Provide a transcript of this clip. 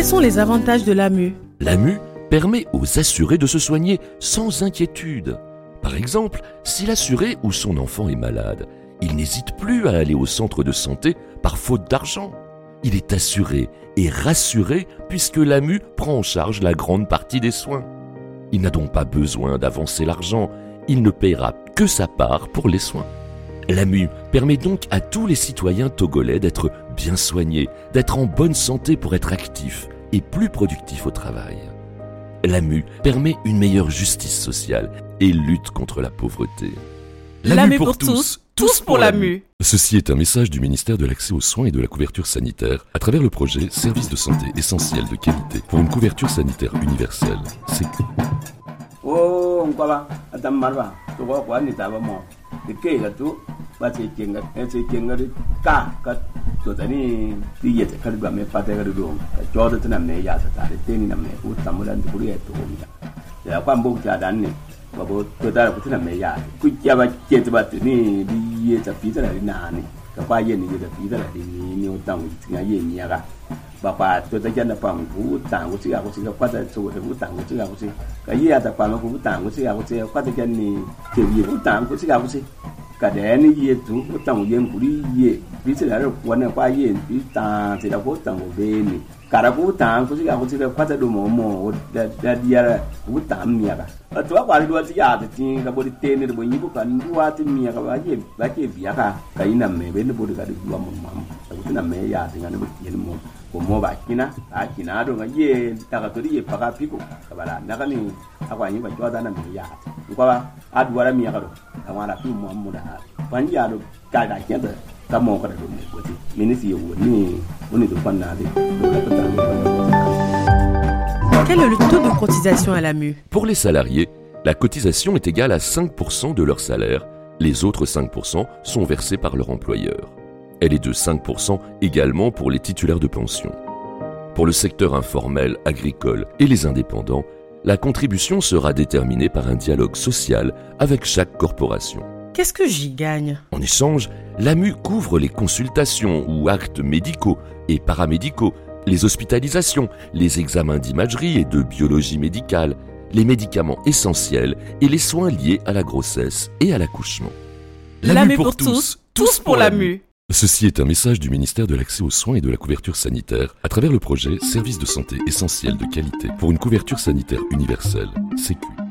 Quels sont les avantages de l'AMU ? L'AMU permet aux assurés de se soigner sans inquiétude. Par exemple, si l'assuré ou son enfant est malade, il n'hésite plus à aller au centre de santé par faute d'argent. Il est assuré et rassuré puisque l'AMU prend en charge la grande partie des soins. Il n'a donc pas besoin d'avancer l'argent, il ne paiera que sa part pour les soins. L'AMU permet donc à tous les citoyens togolais d'être bien soignés, d'être en bonne santé pour être actifs et plus productifs au travail. L'AMU permet une meilleure justice sociale et lutte contre la pauvreté. L'AMU pour tous, tous pour l'AMU. Ceci est un message du ministère de l'Accès aux soins et de la couverture sanitaire à travers le projet Services de santé essentiels de qualité pour une couverture sanitaire universelle. Sécu. Babo toda kutina meya kujaba kete batini biye tapita la nani kapa ye ni da pita la ni utangu tinga ye miyaga bapa toda jana pam ku utangu siga ku siga kwata so de utangu siga ku siga ka ye ata pam ku utangu siga ku siga kwata jani ke ye utangu siga ku siga ka de ni ye tu utangu ye nguri ye pita la ko na kwa ye pita se da ko utangu be ni karabu tang ku siga kwata do momo da dia utam miyaga atwa kwa ndo ati ya ti ka bodi tene do nyibu kan duwa ti miyaga ba ke biaka ka ina me be ne bodi ka do mo mam ku na me ya ti ngane bodi yen mo ko mo ba kina a kina do ga ye ta ka to ye pa ka piko ka bala na ka ni akwa nyi ba jwa na me ya ko ba adwa ra miyaga do ka wala fi mo mo da ban ya do ka kenda ka mo ka do me ko ti minisi yo ni oni do panna de do ka ta. Quel est le taux de cotisation à l'AMU ? Pour les salariés, la cotisation est égale à 5% de leur salaire. Les autres 5% sont versés par leur employeur. Elle est de 5% également pour les titulaires de pension. Pour le secteur informel, agricole et les indépendants, la contribution sera déterminée par un dialogue social avec chaque corporation. Qu'est-ce que j'y gagne ? En échange, l'AMU couvre les consultations ou actes médicaux et paramédicaux, les hospitalisations, les examens d'imagerie et de biologie médicale, les médicaments essentiels et les soins liés à la grossesse et à l'accouchement. L'AMU pour tous, tous pour l'AMU. Ceci est un message du ministère de l'Accès aux soins et de la couverture sanitaire à travers le projet Services de santé essentiels de qualité pour une couverture sanitaire universelle. Sécu.